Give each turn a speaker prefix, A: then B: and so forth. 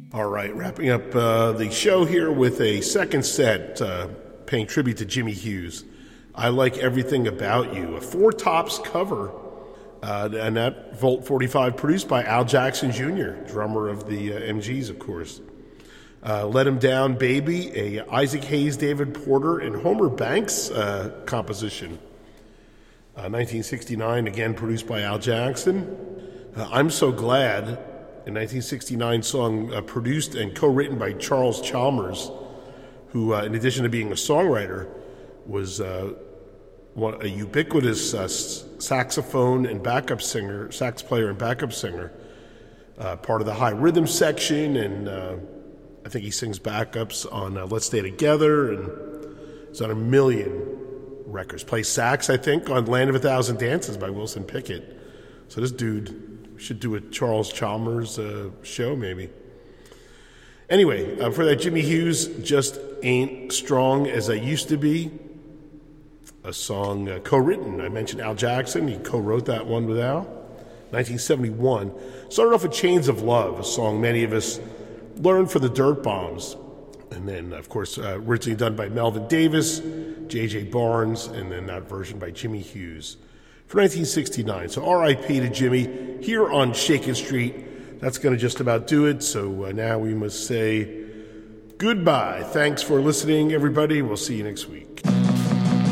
A: All right, wrapping up the show here with a second set paying tribute to Jimmy Hughes. I Like Everything About You, a Four Tops cover, and that Volt 45 produced by Al Jackson Jr., drummer of the MGs, of course. Let 'Em Down Baby, a Isaac Hayes, David Porter, and Homer Banks composition. 1969, again produced by Al Jackson. I'm So Glad, a 1969 song produced and co-written by Charles Chalmers, who, in addition to being a songwriter, was a ubiquitous saxophone and sax player and backup singer, part of the high rhythm section, and I think he sings backups on Let's Stay Together, and he's on a million records. Plays sax, I think, on Land of a Thousand Dances by Wilson Pickett. So this dude should do a Charles Chalmers show, maybe. Anyway, for that, Jimmy Hughes, Just Ain't Strong As I Used to Be, a song co-written. I mentioned Al Jackson. He co-wrote that one with Al. 1971. Started off with Chains of Love, a song many of us learned for the Dirt Bombs. And then, of course, originally done by Melvin Davis, J.J. Barnes, and then that version by Jimmy Hughes for 1969. So R.I.P. to Jimmy here on Shakin' Street. That's going to just about do it. So now we must say goodbye. Thanks for listening, everybody. We'll see you next week.